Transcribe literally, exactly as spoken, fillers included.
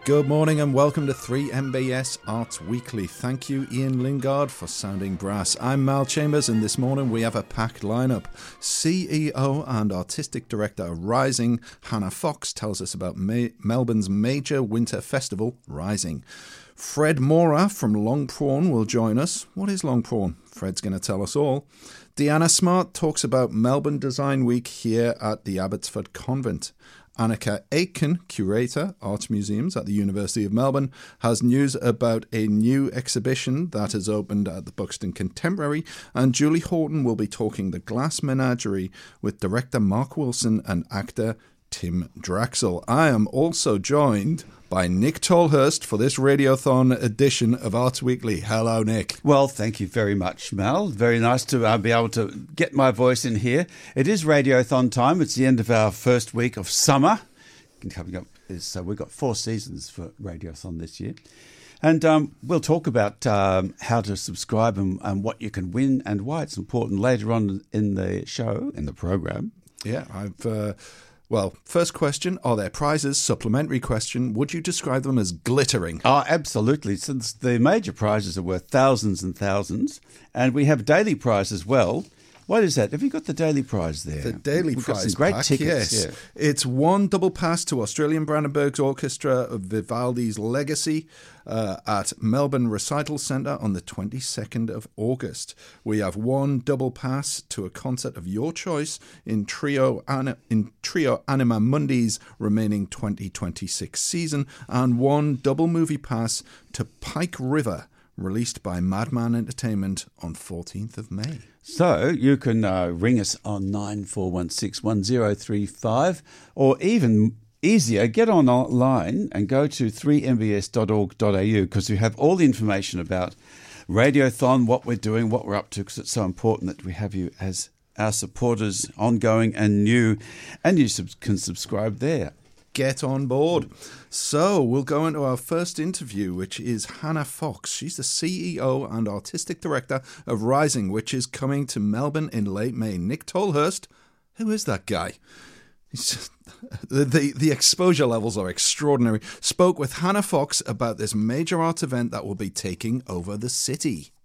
Good morning and welcome to three M B S Arts Weekly. Thank you, Ian Lingard, for sounding brass. I'm Mal Chambers, and this morning we have a packed lineup. C E O and Artistic Director of Rising, Hannah Fox, tells us about May- Melbourne's major winter festival, Rising. Fred Mora from Long Prawn will join us. What is Long Prawn? Fred's going to tell us all. Deanna Smart talks about Melbourne Design Week here at the Abbotsford Convent. Annika Aitken, Curator, Art Museums at the University of Melbourne, has news about a new exhibition that has opened at the Buxton Contemporary, and Julie Horton will be talking The Glass Menagerie with director Mark Wilson and actor Tim Draxel. I am also joined by Nick Tolhurst for this Radiothon edition of Arts Weekly. Hello, Nick. Well, thank you very much, Mel. Very nice to uh, be able to get my voice in here. It is Radiothon time. It's the end of our first week of summer. Coming up is so we've got four seasons for Radiothon this year. And um, we'll talk about um, how to subscribe and, and what you can win and why it's important later on in the show, in the program. Yeah, I've... Uh, Well, first question, are there prizes? Supplementary question, would you describe them as glittering? Oh, absolutely. Since the major prizes are worth thousands and thousands, and we have daily prize as well. What is that? Have you got the daily prize there? The daily We've prize got some great pack, tickets. yes. Yeah. It's one double pass to Australian Brandenburg's Orchestra of Vivaldi's Legacy uh, at Melbourne Recital Centre on the twenty-second of August. We have one double pass to a concert of your choice in Trio, An- in Trio Anima Mundi's remaining twenty twenty-six season, and one double movie pass to Pike River, released by Madman Entertainment on fourteenth of May. So you can uh, ring us on nine four one six one zero three five, or even easier, get online and go to three m b s dot org dot a u, because we have all the information about Radiothon, what we're doing, what we're up to, because it's so important that we have you as our supporters, ongoing and new, and you sub- can subscribe there. Get on board. So we'll go into our first interview, which is Hannah Fox. She's the C E O and Artistic Director of Rising, which is coming to Melbourne in late May. Nick Tolhurst, who is that guy? He's just, the, the, the exposure levels are extraordinary. Spoke with Hannah Fox about this major art event that will be taking over the city.